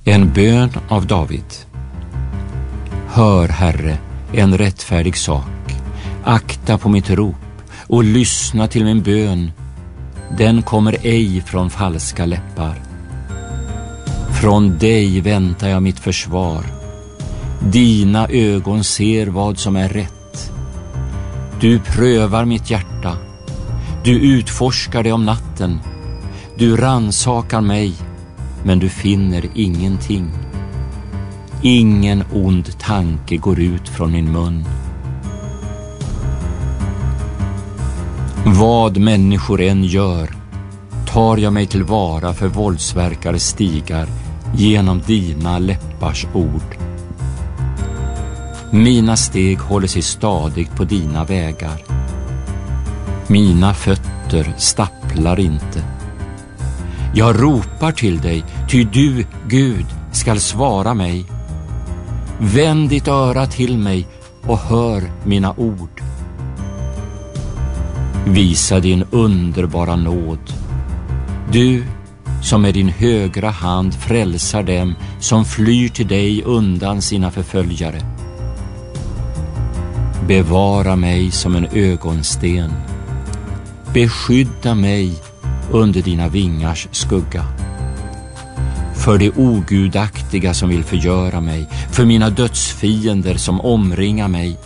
En bön av David. Hör, Herre, en rättfärdig sak. Akta på mitt rop och lyssna till min bön. Den kommer ej från falska läppar. Från dig väntar jag mitt försvar. Dina ögon ser vad som är rätt. Du prövar mitt hjärta. Du utforskar det om natten. Du ransakar mig, men du finner ingenting. Ingen ond tanke går ut från min mun. Vad människor än gör, tar jag mig tillvara för våldsverkare stigar genom dina läppars ord. Mina steg håller sig stadigt på dina vägar. Mina fötter stapplar inte. Jag ropar till dig, ty du, Gud, skall svara mig. Vänd ditt öra till mig och hör mina ord. Visa din underbara nåd. Du som med din högra hand frälsar dem som flyr till dig undan sina förföljare. Bevara mig som en ögonsten. Beskydda mig under dina vingars skugga. För det ogudaktiga som vill förgöra mig, för mina dödsfiender som omringar mig.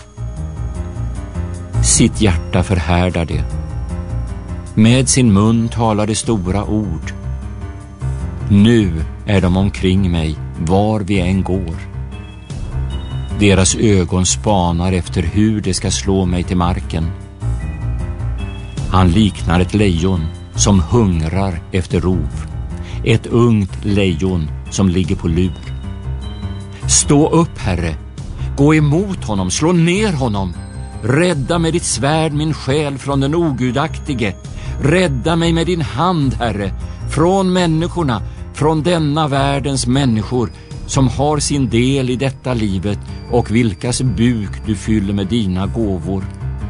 Sitt hjärta förhärdar det. Med sin mun talar det stora ord. Nu är de omkring mig var vi än går. Deras ögon spanar efter hur det ska slå mig till marken. Han liknar ett lejon som hungrar efter rov. Ett ungt lejon som ligger på lur. Stå upp, Herre. Gå emot honom, slå ner honom. Rädda med ditt svärd min själ från den ogudaktige. Rädda mig med din hand, Herre, från människorna, från denna världens människor som har sin del i detta livet och vilkas buk du fyller med dina gåvor.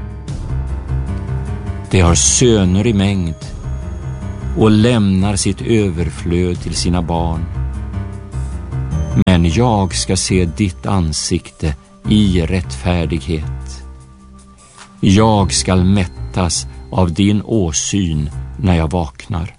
De har söner i mängd och lämnar sitt överflöd till sina barn. Men jag ska se ditt ansikte i rättfärdighet. Jag ska mättas av din åsyn när jag vaknar.